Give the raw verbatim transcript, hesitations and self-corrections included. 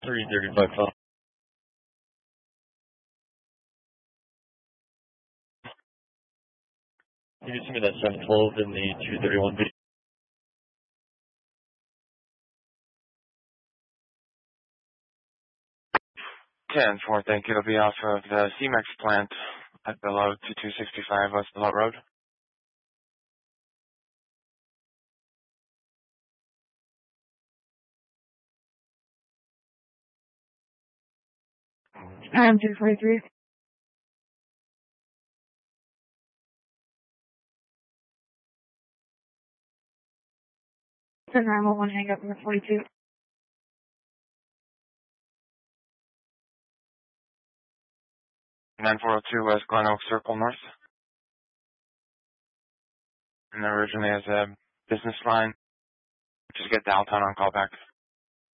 three thirty-five phone. You can send me that seven twelve in the two thirty-one video. ten four, thank you. It'll be off of the C MEX plant at below two two six five West Below Road. I'm two forty-three. nine one one, hang up number forty-two. nine four oh two West Glen Oak Circle North. And originally as a business line, just get downtown on callback.